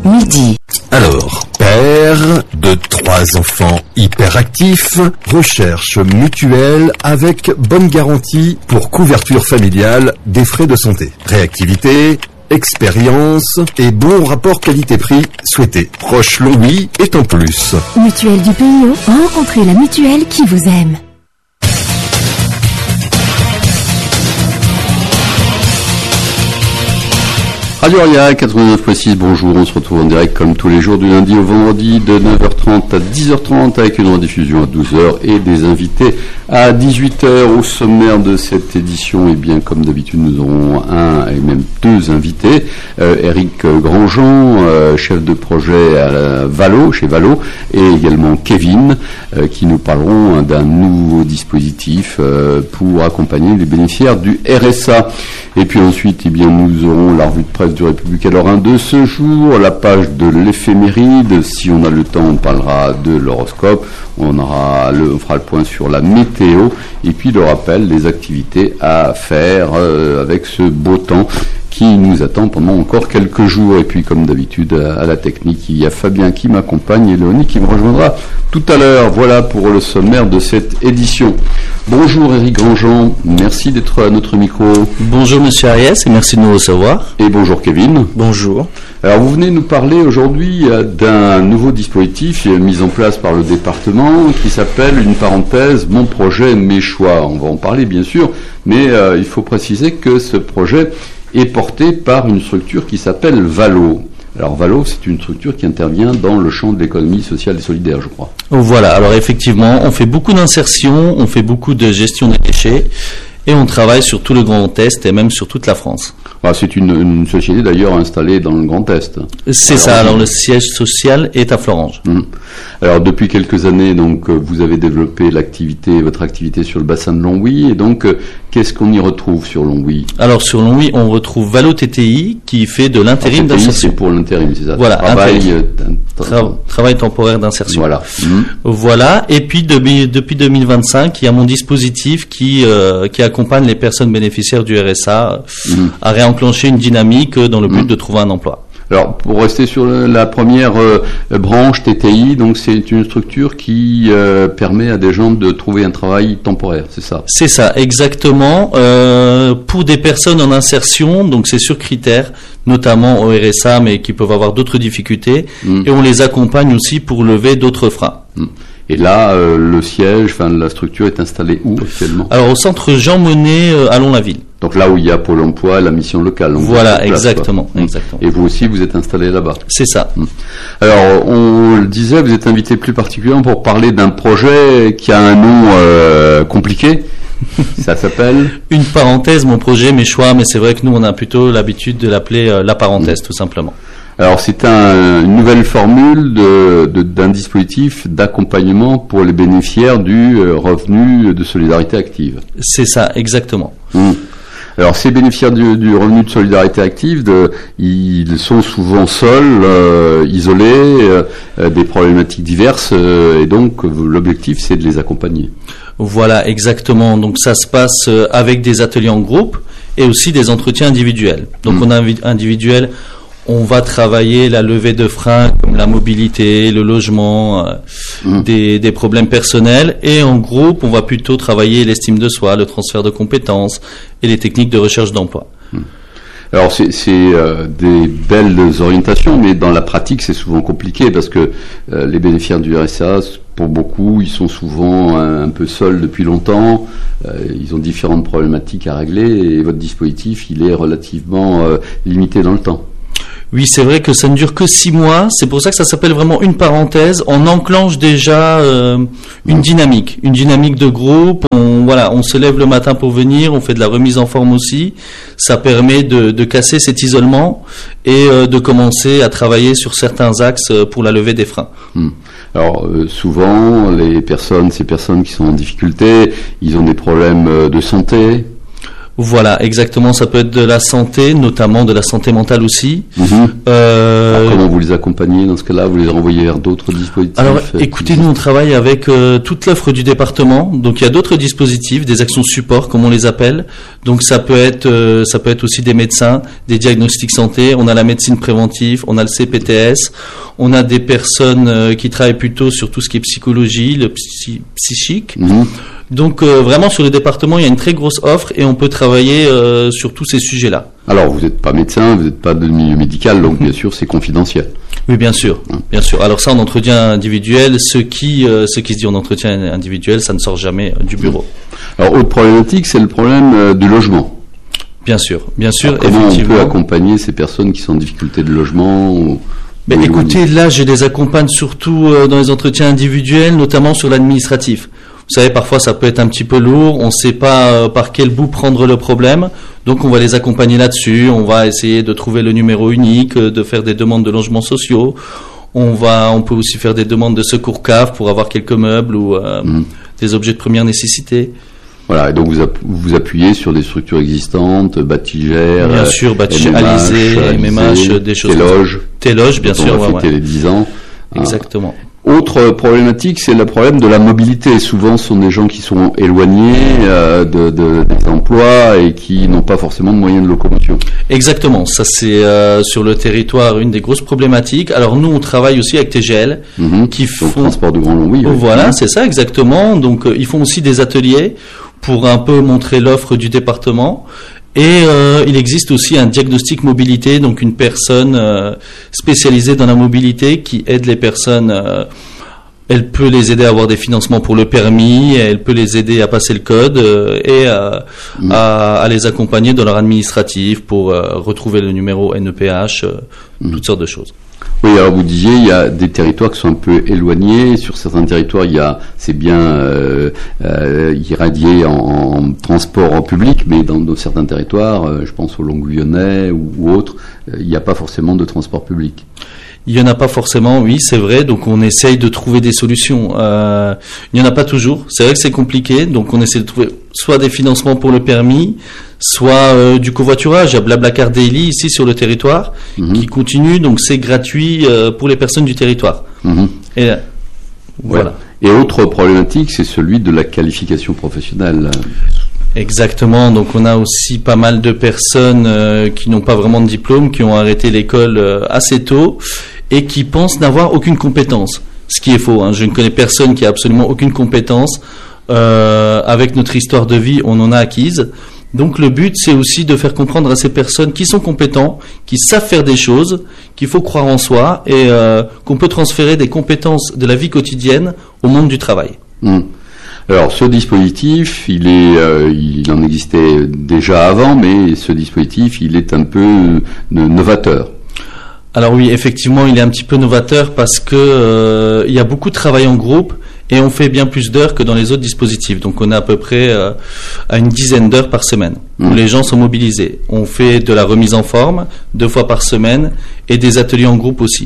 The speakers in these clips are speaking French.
midi. Alors, père de 3 enfants hyperactifs, recherche mutuelle avec bonne garantie pour couverture familiale des frais de santé. Réactivité, expérience et bon rapport qualité-prix souhaité. Proche Longwy est en plus. Mutuelle du PIO, rencontrez la mutuelle qui vous aime. Radio Aria 89.6, bonjour, on se retrouve en direct comme tous les jours du lundi au vendredi de 9h30 à 10h30 avec une rediffusion à 12h et des invités à 18h. Au sommaire de cette édition, et bien comme d'habitude nous aurons un et même 2 invités. Eric Grandjean, chef de projet à Valo, chez Valo, et également Kevin qui nous parleront d'un nouveau dispositif pour accompagner les bénéficiaires du RSA. Et puis ensuite, eh bien, nous aurons la revue de presse du Républicain Lorrain de ce jour, la page de l'éphéméride. Si on a le temps, on parlera de l'horoscope. On fera le point sur la météo. Et puis le rappel des activités à faire avec ce beau temps qui nous attend pendant encore quelques jours. Et puis, comme d'habitude, à la technique, il y a Fabien qui m'accompagne et Léonie qui me rejoindra tout à l'heure. Voilà pour le sommaire de cette édition. Bonjour Éric Grandjean, merci d'être à notre micro. Bonjour Monsieur Ariès et merci de nous recevoir. Et bonjour Kevin. Bonjour. Alors vous venez nous parler aujourd'hui d'un nouveau dispositif mis en place par le département qui s'appelle, une parenthèse, Mon projet, mes choix. On va en parler bien sûr, mais il faut préciser que ce projet est porté par une structure qui s'appelle Valo. Alors Valo, c'est une structure qui intervient dans le champ de l'économie sociale et solidaire, je crois. Voilà, alors effectivement, on fait beaucoup d'insertion, on fait beaucoup de gestion des déchets, et on travaille sur tout le Grand Est et même sur toute la France. Ah, c'est une société d'ailleurs installée dans le Grand Est. C'est ça, alors le siège social est à Florange. Alors depuis quelques années, donc vous avez développé votre activité sur le bassin de Longwy, et donc qu'est-ce qu'on y retrouve sur Longwy? Alors sur Longwy, on retrouve Valo TTI qui fait de l'intérim d'insertion. C'est pour l'intérim, c'est ça. Voilà, travail temporaire d'insertion. Voilà. Voilà, et puis depuis 2025, il y a mon dispositif qui accompagne les personnes bénéficiaires du RSA à réenclencher une dynamique dans le but de trouver un emploi. Alors, pour rester sur la première branche TTI, donc c'est une structure qui permet à des gens de trouver un travail temporaire, c'est ça? C'est ça, exactement. Pour des personnes en insertion, donc c'est sur critères, notamment au RSA, mais qui peuvent avoir d'autres difficultés, et on les accompagne aussi pour lever d'autres freins. Et là, le siège, la structure est installée où actuellement? Alors au centre Jean Monnet à Lons-la-Ville. Donc là où il y a Pôle emploi, la mission locale. Voilà, exactement. Et vous aussi, vous êtes installé là-bas. C'est ça. Alors, on le disait, vous êtes invité plus particulièrement pour parler d'un projet qui a un nom compliqué. Ça s'appelle Une parenthèse, mon projet, mes choix, mais c'est vrai que nous, on a plutôt l'habitude de l'appeler la parenthèse, tout simplement. Alors, c'est une nouvelle formule d'un dispositif d'accompagnement pour les bénéficiaires du revenu de solidarité active. C'est ça, exactement. Alors, ces bénéficiaires du revenu de solidarité active, ils sont souvent seuls, isolés, des problématiques diverses, et donc l'objectif, c'est de les accompagner. Voilà, exactement. Donc, ça se passe avec des ateliers en groupe et aussi des entretiens individuels. Donc, on a individuel. On va travailler la levée de freins comme la mobilité, le logement, des problèmes personnels. Et en groupe, on va plutôt travailler l'estime de soi, le transfert de compétences et les techniques de recherche d'emploi. Alors c'est des belles orientations, mais dans la pratique c'est souvent compliqué parce que les bénéficiaires du RSA, pour beaucoup, ils sont souvent un peu seuls depuis longtemps, ils ont différentes problématiques à régler et votre dispositif il est relativement limité dans le temps. Oui, c'est vrai que ça ne dure que 6 mois. C'est pour ça que ça s'appelle vraiment une parenthèse. On enclenche déjà une dynamique de groupe. On se lève le matin pour venir. On fait de la remise en forme aussi. Ça permet de casser cet isolement et de commencer à travailler sur certains axes pour la levée des freins. Alors souvent, ces personnes qui sont en difficulté, ils ont des problèmes de santé. Voilà, exactement. Ça peut être de la santé, notamment de la santé mentale aussi. Alors, comment vous les accompagnez dans ce cas-là? Vous les renvoyez vers d'autres dispositifs? Alors, écoutez, nous on travaille avec toute l'offre du département. Donc, il y a d'autres dispositifs, des actions support, comme on les appelle. Donc, ça peut être aussi des médecins, des diagnostics santé. On a la médecine préventive, on a le CPTS, on a des personnes qui travaillent plutôt sur tout ce qui est psychologie, le psychique. Donc vraiment sur le département, il y a une très grosse offre et on peut travailler sur tous ces sujets-là. Alors vous n'êtes pas médecin, vous n'êtes pas de milieu médical, donc bien sûr c'est confidentiel. Oui, bien sûr, bien sûr. Alors ça, en entretien individuel, ce qui se dit en entretien individuel, ça ne sort jamais du bureau. Alors autre problématique, c'est le problème du logement. Bien sûr, Alors, comment on peut accompagner ces personnes qui sont en difficulté de logement écoutez, là, je les accompagne surtout dans les entretiens individuels, notamment sur l'administratif. Vous savez, parfois ça peut être un petit peu lourd, on ne sait pas par quel bout prendre le problème, donc on va les accompagner là-dessus, on va essayer de trouver le numéro unique, de faire des demandes de logements sociaux, on peut aussi faire des demandes de secours cave pour avoir quelques meubles ou des objets de première nécessité. Voilà, et donc vous appuyez sur des structures existantes, Batigère, bien sûr, Batigère, Alizé, MMH, des choses. Téloge, bien sûr. On va fêter les 10 ans. Exactement. Autre problématique, c'est le problème de la mobilité. Souvent, ce sont des gens qui sont éloignés des emplois et qui n'ont pas forcément de moyens de locomotion. Exactement. Ça, c'est sur le territoire une des grosses problématiques. Alors nous, on travaille aussi avec TGL, qui font transport de grand long. Oui. Voilà, c'est ça exactement. Donc ils font aussi des ateliers pour un peu montrer l'offre du département. Et il existe aussi un diagnostic mobilité, donc une personne spécialisée dans la mobilité qui aide les personnes. Elle peut les aider à avoir des financements pour le permis, elle peut les aider à passer le code et à les accompagner dans leur administratif pour retrouver le numéro NEPH, toutes sortes de choses. Oui, alors vous disiez, il y a des territoires qui sont un peu éloignés. Sur certains territoires, c'est bien irradié en transport en public, mais dans certains territoires, je pense au Longuillonnais ou autres, il n'y a pas forcément de transport public. Il y en a pas forcément, oui, c'est vrai. Donc on essaye de trouver des solutions. Il y en a pas toujours. C'est vrai que c'est compliqué. Donc on essaie de trouver soit des financements pour le permis, soit du covoiturage. Il y a Blablacar Daily ici sur le territoire qui continue. Donc c'est gratuit pour les personnes du territoire. Et voilà. Et autre problématique, c'est celui de la qualification professionnelle. Exactement, donc on a aussi pas mal de personnes qui n'ont pas vraiment de diplôme, qui ont arrêté l'école assez tôt et qui pensent n'avoir aucune compétence. Ce qui est faux, je ne connais personne qui a absolument aucune compétence. Avec notre histoire de vie, on en a acquise. Donc le but, c'est aussi de faire comprendre à ces personnes qui sont compétents, qui savent faire des choses, qu'il faut croire en soi et qu'on peut transférer des compétences de la vie quotidienne au monde du travail. Alors ce dispositif, il en existait déjà avant, mais ce dispositif, il est un peu novateur. Alors oui, effectivement, il est un petit peu novateur parce que il y a beaucoup de travail en groupe et on fait bien plus d'heures que dans les autres dispositifs. Donc on est à peu près à une dizaine d'heures par semaine où les gens sont mobilisés. On fait de la remise en forme 2 fois par semaine et des ateliers en groupe aussi.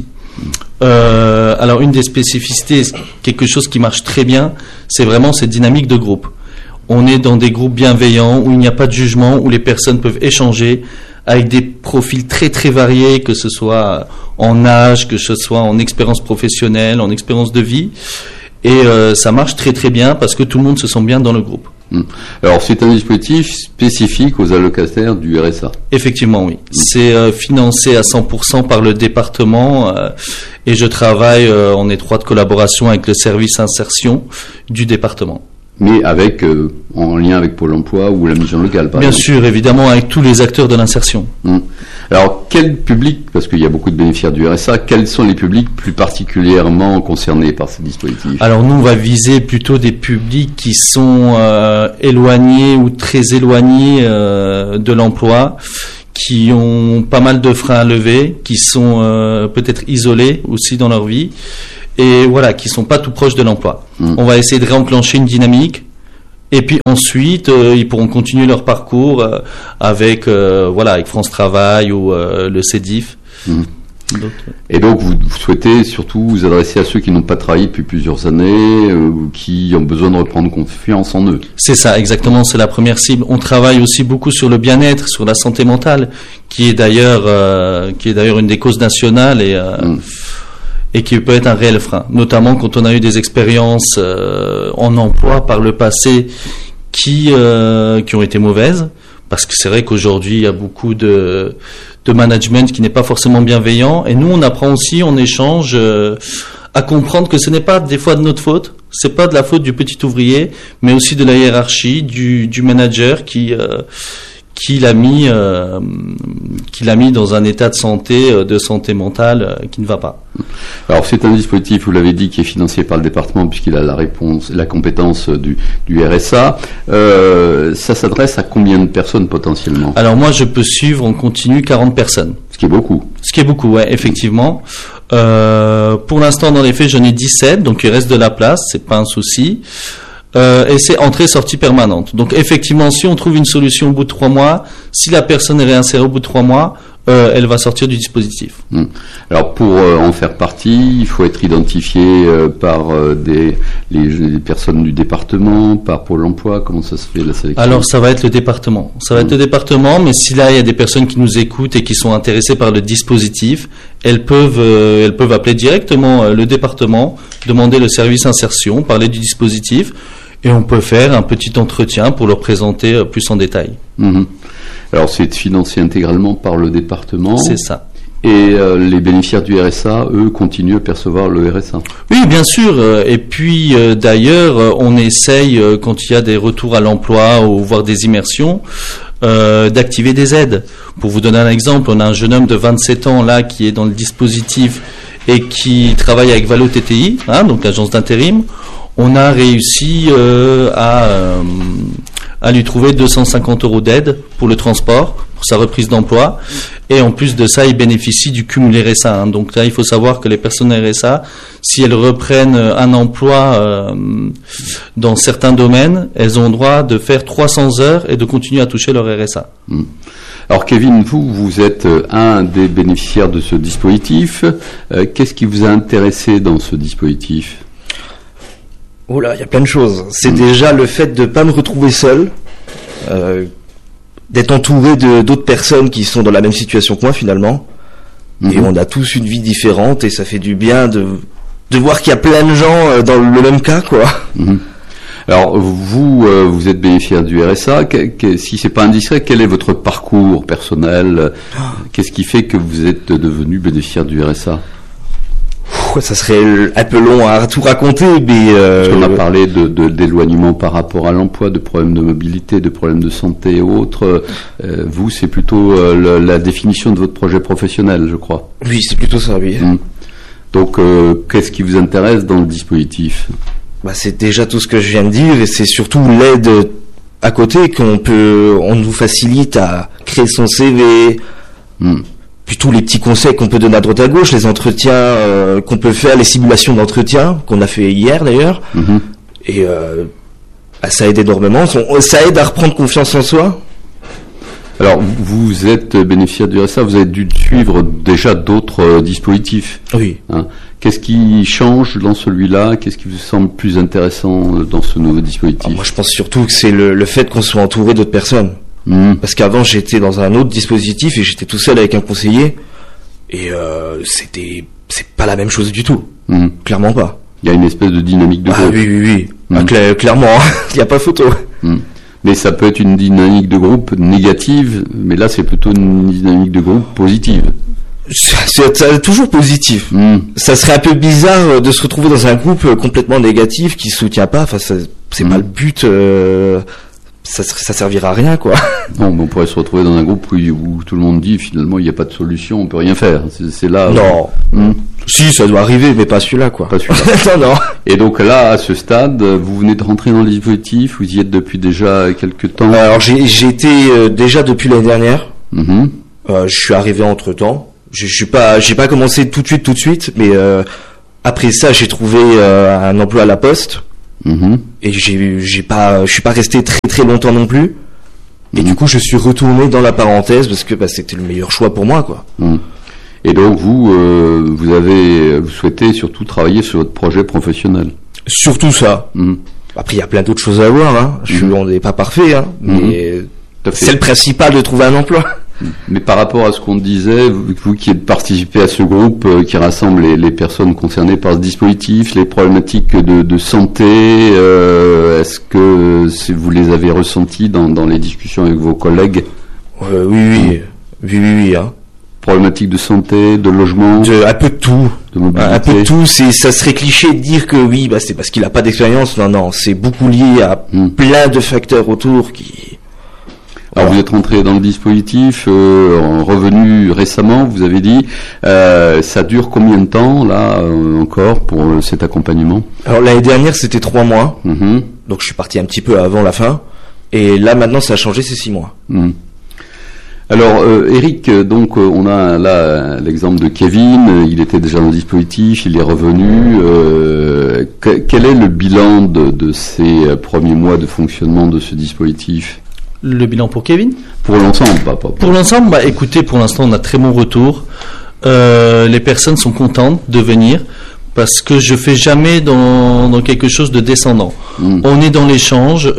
Alors une des spécificités, quelque chose qui marche très bien, c'est vraiment cette dynamique de groupe. On est dans des groupes bienveillants où il n'y a pas de jugement, où les personnes peuvent échanger avec des profils très très variés, que ce soit en âge, que ce soit en expérience professionnelle, en expérience de vie. Et ça marche très très bien parce que tout le monde se sent bien dans le groupe. Alors c'est un dispositif spécifique aux allocataires du RSA. Effectivement, oui. C'est financé à 100% par le département et je travaille en étroite collaboration avec le service insertion du département. Mais en lien avec Pôle emploi ou la mission locale, par exemple. Bien sûr, évidemment, avec tous les acteurs de l'insertion. Alors, quel public, parce qu'il y a beaucoup de bénéficiaires du RSA, quels sont les publics plus particulièrement concernés par ce dispositif? Alors, nous, on va viser plutôt des publics qui sont éloignés ou très éloignés de l'emploi, qui ont pas mal de freins à lever, qui sont peut-être isolés aussi dans leur vie, et voilà, qui sont pas tout proches de l'emploi. On va essayer de réenclencher une dynamique, et puis ensuite, ils pourront continuer leur parcours avec France Travail ou le CEDIF. Et donc, vous souhaitez surtout vous adresser à ceux qui n'ont pas travaillé depuis plusieurs années, ou qui ont besoin de reprendre confiance en eux. C'est ça, exactement, c'est la première cible. On travaille aussi beaucoup sur le bien-être, sur la santé mentale, qui est d'ailleurs une des causes nationales et qui peut être un réel frein. Notamment quand on a eu des expériences en emploi par le passé qui ont été mauvaises. Parce que c'est vrai qu'aujourd'hui, il y a beaucoup de management qui n'est pas forcément bienveillant. Et nous, on apprend aussi, on échange à comprendre que ce n'est pas des fois de notre faute. C'est pas de la faute du petit ouvrier, mais aussi de la hiérarchie, du manager qui l'a mis dans un état de santé mentale qui ne va pas. Alors c'est un dispositif, vous l'avez dit, qui est financé par le département puisqu'il a la compétence du RSA. Ça s'adresse à combien de personnes potentiellement? Alors moi je peux suivre en continu 40 personnes. Ce qui est beaucoup. Ce qui est beaucoup, ouais, effectivement. Pour l'instant dans les faits j'en ai 17, donc il reste de la place, c'est pas un souci. Et c'est entrée-sortie permanente. Donc effectivement, si on trouve une solution au bout de 3 mois, si la personne est réinsérée au bout de 3 mois, elle va sortir du dispositif. Alors pour en faire partie, il faut être identifié par les personnes du département, par Pôle emploi. Comment ça se fait la sélection? Alors ça va être le département. Ça va être le département, mais si là il y a des personnes qui nous écoutent et qui sont intéressées par le dispositif, elles peuvent appeler directement le département, demander le service insertion, parler du dispositif, et on peut faire un petit entretien pour leur présenter plus en détail. Alors c'est financé intégralement par le département. C'est ça. Et les bénéficiaires du RSA, eux, continuent à percevoir le RSA. Oui, bien sûr. Et puis d'ailleurs, on essaye, quand il y a des retours à l'emploi ou voire des immersions, d'activer des aides. Pour vous donner un exemple, on a un jeune homme de 27 ans là qui est dans le dispositif et qui travaille avec Valo TTI, donc l'agence d'intérim. On a réussi à lui trouver 250 € d'aide pour le transport, pour sa reprise d'emploi. Et en plus de ça, il bénéficie du cumul RSA. Donc là, il faut savoir que les personnes RSA, si elles reprennent un emploi dans certains domaines, elles ont droit de faire 300 heures et de continuer à toucher leur RSA. Alors Kevin, vous êtes un des bénéficiaires de ce dispositif. Qu'est-ce qui vous a intéressé dans ce dispositif ? Oh là, il y a plein de choses. C'est déjà le fait de pas me retrouver seul, d'être entouré d'autres personnes qui sont dans la même situation que moi finalement. Et on a tous une vie différente et ça fait du bien de voir qu'il y a plein de gens dans le même cas, quoi. Alors vous êtes bénéficiaire du RSA. Si c'est pas indiscret, quel est votre parcours personnel? Qu'est-ce qui fait que vous êtes devenu bénéficiaire du RSA? Ça serait un peu long à tout raconter, mais parce qu'on a parlé d'éloignement par rapport à l'emploi, de problèmes de mobilité, de problèmes de santé et autres. Vous, c'est plutôt la définition de votre projet professionnel, je crois. Oui, c'est plutôt ça, oui. Donc, qu'est-ce qui vous intéresse dans le dispositif? C'est déjà tout ce que je viens de dire, et c'est surtout l'aide à côté on nous facilite à créer son CV. Puis tous les petits conseils qu'on peut donner à droite à gauche, les entretiens qu'on peut faire, les simulations d'entretien qu'on a fait hier d'ailleurs, et ça aide énormément. Ça aide à reprendre confiance en soi. Alors vous êtes bénéficiaire du RSA, vous avez dû suivre déjà d'autres dispositifs. Oui. Qu'est-ce qui change dans celui-là? Qu'est-ce qui vous semble plus intéressant dans ce nouveau dispositif? Moi je pense surtout que c'est le fait qu'on soit entouré d'autres personnes. Parce qu'avant j'étais dans un autre dispositif et j'étais tout seul avec un conseiller et c'est pas la même chose du tout. Clairement pas. Il y a une espèce de dynamique de groupe. Oui. Clairement, il n'y a pas photo. Mais ça peut être une dynamique de groupe négative, mais là c'est plutôt une dynamique de groupe positive. C'est toujours positif. Ça serait un peu bizarre de se retrouver dans un groupe complètement négatif qui soutient pas. Enfin, c'est pas le but. Ça servira à rien, quoi. Non, mais on pourrait se retrouver dans un groupe où tout le monde dit finalement il n'y a pas de solution, on peut rien faire. C'est là. Non. Si, ça doit arriver, mais pas celui-là, quoi. Pas celui-là. Non. Et donc là, à ce stade, vous venez de rentrer dans le dispositif, vous y êtes depuis déjà quelques temps. Alors j'ai été déjà depuis l'année dernière. Je suis arrivé entre temps. J'ai pas commencé tout de suite, mais après ça j'ai trouvé un emploi à la Poste. Et je suis pas resté très très longtemps non plus. Et du coup, je suis retourné dans la parenthèse parce que c'était le meilleur choix pour moi, quoi. Et donc vous souhaitez surtout travailler sur votre projet professionnel. Surtout ça. Après, il y a plein d'autres choses à voir, hein. On n'est pas parfait, hein. Mais c'est le principal de trouver un emploi. Mais par rapport à ce qu'on disait, vous qui participez à ce groupe qui rassemble les personnes concernées par ce dispositif, les problématiques de santé, est-ce que vous les avez ressenties dans les discussions avec vos collègues? Oui, hein. Problématiques de santé, de logement, un peu de tout, de mobilité. Un peu de tout. Ça serait cliché de dire que oui, c'est parce qu'il a pas d'expérience. Non, c'est beaucoup lié à plein de facteurs autour qui. Alors vous êtes rentré dans le dispositif, revenu récemment, vous avez dit. Ça dure combien de temps là encore pour cet accompagnement? Alors l'année dernière c'était 3 mois, donc je suis parti un petit peu avant la fin, et là maintenant ça a changé, c'est 6 mois. Alors Eric, donc on a là l'exemple de Kevin, il était déjà dans le dispositif, il est revenu. Quel est le bilan de ces premiers mois de fonctionnement de ce dispositif? Le bilan pour Kevin? Pour l'ensemble, Pour l'ensemble, écoutez, pour l'instant, on a très bon retour. Les personnes sont contentes de venir parce que je fais jamais dans quelque chose de descendant. On est dans l'échange,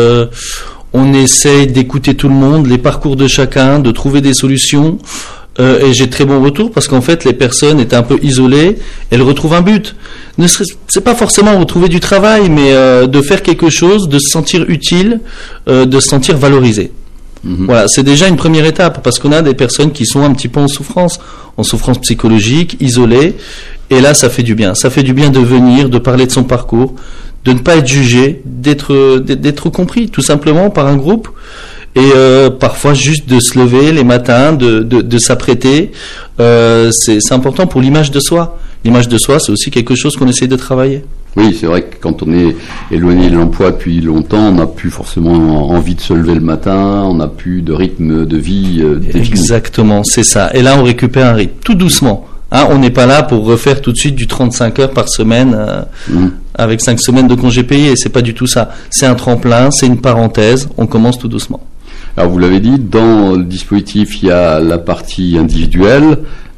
on essaye d'écouter tout le monde, les parcours de chacun, de trouver des solutions. Et j'ai très bon retour parce qu'en fait les personnes étaient un peu isolées, elles retrouvent un but. C'est pas forcément retrouver du travail, mais de faire quelque chose, de se sentir utile, de se sentir valorisé. Voilà, c'est déjà une première étape parce qu'on a des personnes qui sont un petit peu en souffrance psychologique, isolées, et là ça fait du bien. Ça fait du bien de venir, de parler de son parcours, de ne pas être jugé, d'être compris tout simplement par un groupe. Et parfois juste de se lever les matins, de s'apprêter, c'est important pour l'image de soi. L'image de soi, c'est aussi quelque chose qu'on essaie de travailler. Oui, c'est vrai que quand on est éloigné de l'emploi depuis longtemps, on n'a plus forcément envie de se lever le matin, on n'a plus de rythme de vie défini. Exactement, c'est ça. Et là, on récupère un rythme, tout doucement. Hein, on n'est pas là pour refaire tout de suite du 35 heures par semaine avec 5 semaines de congés payés. C'est pas du tout ça. C'est un tremplin, c'est une parenthèse. On commence tout doucement. Alors vous l'avez dit, dans le dispositif, il y a la partie individuelle.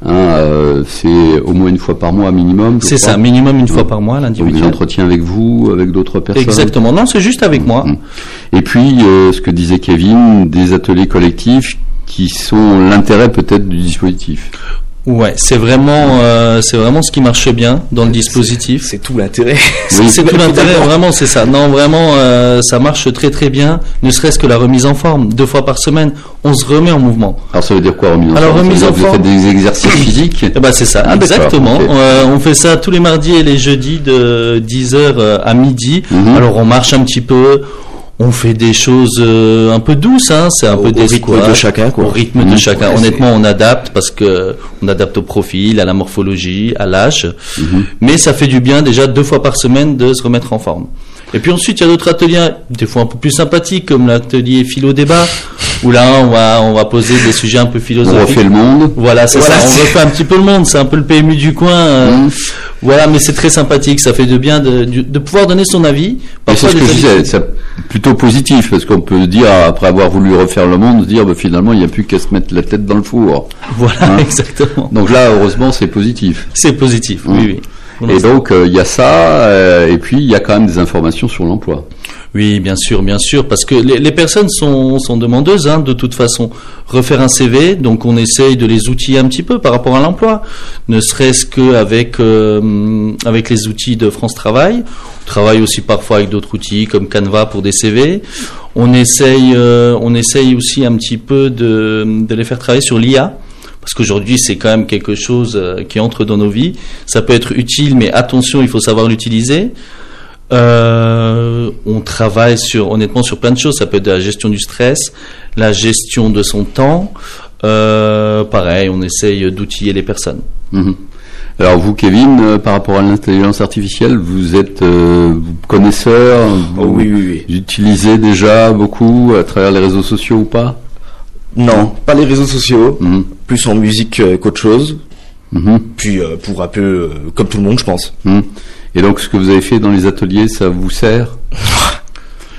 C'est au moins une fois par mois minimum. C'est ça, minimum une fois par mois l'individuel. Donc des entretiens avec vous, avec d'autres personnes. Exactement. Non, c'est juste avec moi. Et puis ce que disait Kevin, des ateliers collectifs qui sont l'intérêt peut-être du dispositif. Ouais, c'est vraiment ce qui marche bien dans le dispositif. C'est tout l'intérêt. C'est tout l'intérêt, vraiment, c'est ça. Non, vraiment, ça marche très très bien. Ne serait-ce que la remise en forme, 2 fois par semaine, on se remet en mouvement. Alors ça veut dire quoi remise en forme? Alors remise en forme. Vous faites des exercices physiques? C'est ça, exactement. Okay. On fait ça tous les mardis et les jeudis de 10h à midi. Alors on marche un petit peu. On fait des choses un peu douces, hein. C'est un peu des rythmes de chacun, quoi. Au rythme de chacun. Honnêtement, on adapte parce que on adapte au profil, à la morphologie, à l'âge. Mais ça fait du bien déjà 2 fois par semaine de se remettre en forme. Et puis ensuite, il y a d'autres ateliers, des fois un peu plus sympathiques, comme l'atelier philo-débat, où là, on va poser des sujets un peu philosophiques. On refait le monde. Voilà, c'est ça. On refait un petit peu le monde. C'est un peu le PMU du coin. Voilà, mais c'est très sympathique. Ça fait de bien de pouvoir donner son avis. Parfois, c'est ce que je disais. C'est plutôt positif, parce qu'on peut dire, après avoir voulu refaire le monde, se dire, finalement, il n'y a plus qu'à se mettre la tête dans le four. Voilà, exactement. Donc là, heureusement, c'est positif. C'est positif, oui. Et donc, il y a ça, et puis il y a quand même des informations sur l'emploi. Oui, bien sûr, parce que les personnes sont demandeuses, hein, de toute façon. Refaire un CV, donc on essaye de les outiller un petit peu par rapport à l'emploi, ne serait-ce qu'avec avec les outils de France Travail. On travaille aussi parfois avec d'autres outils comme Canva pour des CV. On essaye aussi un petit peu de les faire travailler sur l'IA. Parce qu'aujourd'hui, c'est quand même quelque chose qui entre dans nos vies. Ça peut être utile, mais attention, il faut savoir l'utiliser. On travaille honnêtement sur plein de choses. Ça peut être de la gestion du stress, la gestion de son temps. Pareil, on essaye d'outiller les personnes. Alors vous, Kevin, par rapport à l'intelligence artificielle, vous êtes connaisseur. Oui. Vous utilisez déjà beaucoup à travers les réseaux sociaux ou pas? Non, pas les réseaux sociaux, plus en musique qu'autre chose, puis pour un peu comme tout le monde, je pense. Et donc ce que vous avez fait dans les ateliers, ça vous sert?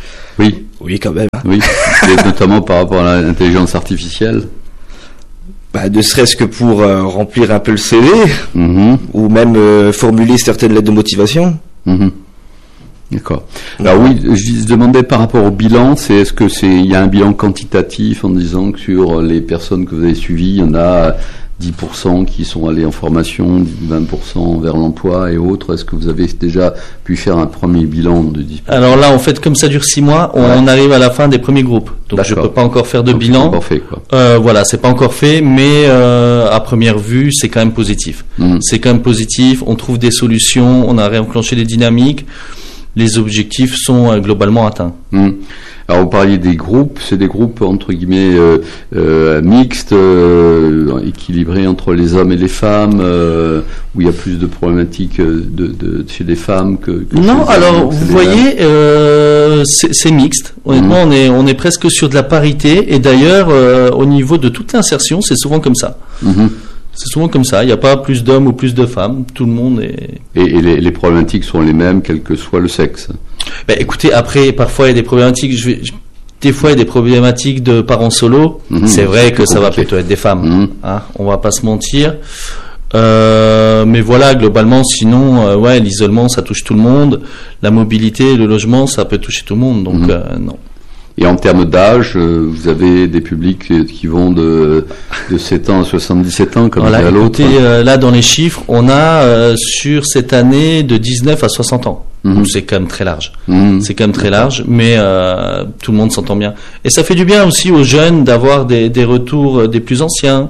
Oui, quand même. Oui, et notamment par rapport à l'intelligence artificielle. Ne serait-ce que pour remplir un peu le CV, ou même formuler certaines lettres de motivation. D'accord. Alors oui, je demandais par rapport au bilan, est-ce que il y a un bilan quantitatif en disant que sur les personnes que vous avez suivies, il y en a 10% qui sont allés en formation, 20% vers l'emploi et autres. Est-ce que vous avez déjà pu faire un premier bilan de 10%? Alors là, en fait, comme ça dure 6 mois, on arrive à la fin des premiers groupes. Donc je peux pas encore faire de bilan. C'est pas encore fait, quoi. Voilà, c'est pas encore fait, mais à première vue, c'est quand même positif. C'est quand même positif. On trouve des solutions, on a réenclenché des dynamiques. Les objectifs sont globalement atteints. Alors vous parliez des groupes, c'est des groupes entre guillemets mixtes, équilibrés entre les hommes et les femmes, où il y a plus de problématiques chez les femmes que non, chez alors les hommes, vous voyez, c'est mixte. Honnêtement, on est presque sur de la parité, et d'ailleurs au niveau de toute l'insertion, c'est souvent comme ça. C'est souvent comme ça, il n'y a pas plus d'hommes ou plus de femmes, tout le monde est... Et les problématiques sont les mêmes, quel que soit le sexe. Écoutez, après, parfois il y a des problématiques, des fois il y a des problématiques de parents solos, c'est vrai que ça va plutôt être des femmes, hein, on va pas se mentir. Mais voilà, globalement, sinon, l'isolement, ça touche tout le monde, la mobilité, le logement, ça peut toucher tout le monde, donc non. Et en termes d'âge, vous avez des publics qui vont de 7 ans à 77 ans, comme à l'autre. Là, dans les chiffres, on a sur cette année de 19 à 60 ans. Donc, c'est quand même très large. C'est quand même très large, mais tout le monde s'entend bien. Et ça fait du bien aussi aux jeunes d'avoir des retours des plus anciens.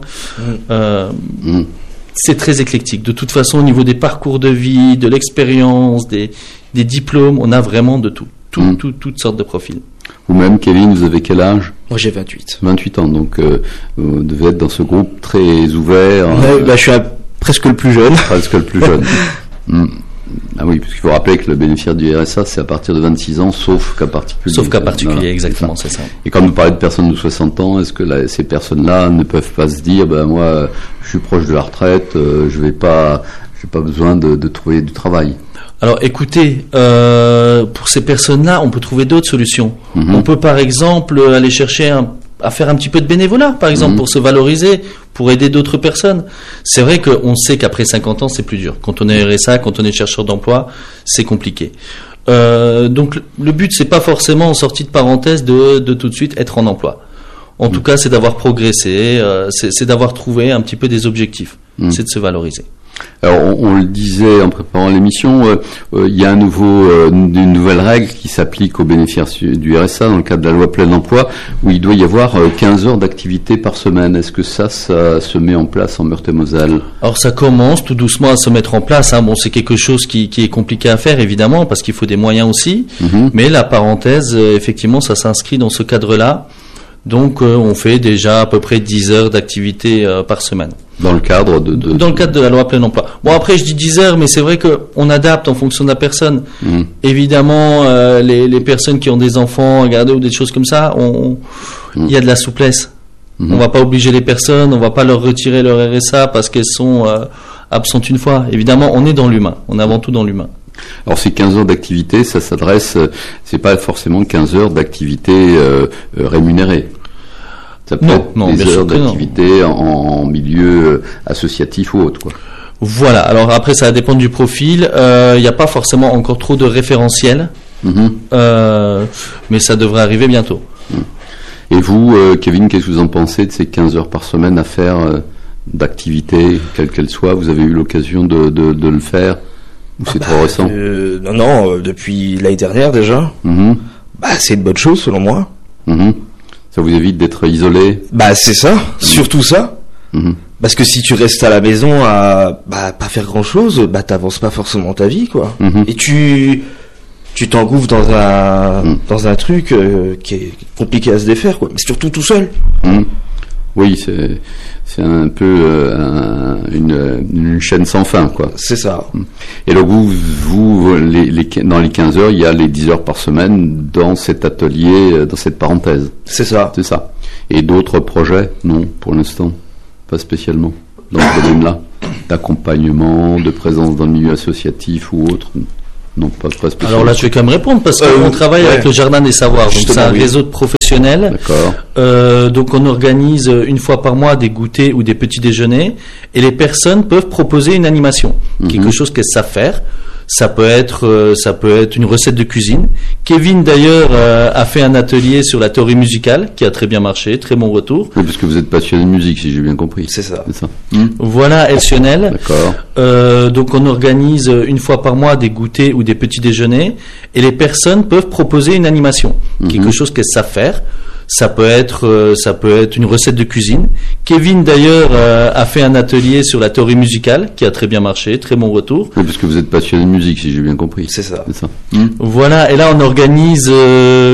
C'est très éclectique. De toute façon, au niveau des parcours de vie, de l'expérience, des diplômes, on a vraiment de tout. Toutes sortes de profils. Vous-même, Kevin, vous avez quel âge? Moi, j'ai 28. 28 ans, donc vous devez être dans ce groupe très ouvert. Je suis presque le plus jeune. Presque le plus jeune. Ah oui, parce qu'il faut rappeler que le bénéficiaire du RSA, c'est à partir de 26 ans, sauf cas particulier. Sauf cas particulier, exactement, c'est ça. Et quand vous parlez de personnes de 60 ans, est-ce que ces personnes-là ne peuvent pas se dire, moi, je suis proche de la retraite, j'ai pas besoin de trouver du travail? Alors écoutez, pour ces personnes-là, on peut trouver d'autres solutions. On peut par exemple aller chercher à faire un petit peu de bénévolat, par exemple, pour se valoriser, pour aider d'autres personnes. C'est vrai qu'on sait qu'après 50 ans, c'est plus dur. Quand on est RSA, quand on est chercheur d'emploi, c'est compliqué. Donc le but, c'est pas forcément en sortie de parenthèse de tout de suite être en emploi. En tout cas, c'est d'avoir progressé, c'est d'avoir trouvé un petit peu des objectifs, c'est de se valoriser. Alors, on le disait en préparant l'émission, il y a une nouvelle règle qui s'applique aux bénéficiaires du RSA dans le cadre de la loi plein emploi, où il doit y avoir 15 heures d'activité par semaine. Est-ce que ça se met en place en Meurthe-et-Moselle? Alors, ça commence tout doucement à se mettre en place. Bon, c'est quelque chose qui est compliqué à faire, évidemment, parce qu'il faut des moyens aussi. Mais la parenthèse, effectivement, ça s'inscrit dans ce cadre-là. Donc, on fait déjà à peu près 10 heures d'activité par semaine. Dans le cadre Dans le cadre de la loi plein emploi. Bon, après, je dis 10 heures, mais c'est vrai qu'on adapte en fonction de la personne. Évidemment, les personnes qui ont des enfants à garder ou des choses comme ça, il y a de la souplesse. On va pas obliger les personnes, on va pas leur retirer leur RSA parce qu'elles sont absentes une fois. Évidemment, on est dans l'humain. On est avant tout dans l'humain. Alors ces 15 heures d'activité, ça s'adresse, c'est pas forcément 15 heures d'activité rémunérée. Ça peut être des heures d'activité en milieu associatif ou autre, quoi. Voilà, alors après ça dépend du profil, il n'y a pas forcément encore trop de référentiels, mais ça devrait arriver bientôt. Et vous, Kevin, qu'est-ce que vous en pensez de ces 15 heures par semaine à faire d'activité, quelle qu'elle soit? Vous avez eu l'occasion de le faire? Ou c'est trop récent? Non, depuis l'année dernière déjà. C'est une bonne chose selon moi. Ça vous évite d'être isolé? C'est ça, surtout ça. Parce que si tu restes à la maison à pas faire grand chose, t'avances pas forcément ta vie, quoi. Et tu t'engouffres dans un truc qui est compliqué à se défaire, quoi. Mais surtout tout seul. Oui, c'est un peu une chaîne sans fin, quoi. C'est ça. Et donc vous dans les 15 heures, il y a les 10 heures par semaine dans cet atelier, dans cette parenthèse. C'est ça. C'est ça. Et d'autres projets? Non, pour l'instant, pas spécialement dans ce domaine-là, d'accompagnement, de présence dans le milieu associatif ou autre. Non, pas spécialement. Alors là, tu veux quand même répondre parce qu'on travaille avec le Jardin des Savoirs. Donc c'est un réseau de professionnels. D'accord. Donc on organise une fois par mois des goûters ou des petits déjeuners et les personnes peuvent proposer une animation, quelque chose qu'elles savent faire. Ça peut être une recette de cuisine. Kevin d'ailleurs a fait un atelier sur la théorie musicale qui a très bien marché, très bon retour. Oui, parce que vous êtes passionné de musique, si j'ai bien compris. C'est ça. Voilà, exceptionnel. D'accord. Donc on organise une fois par mois des goûters ou des petits déjeuners et les personnes peuvent proposer une animation, quelque chose qu'elles savent faire. Ça peut être une recette de cuisine. Kevin d'ailleurs a fait un atelier sur la théorie musicale qui a très bien marché, très bon retour. Oui, parce que vous êtes passionné de musique, si j'ai bien compris. C'est ça. Voilà, et là on organise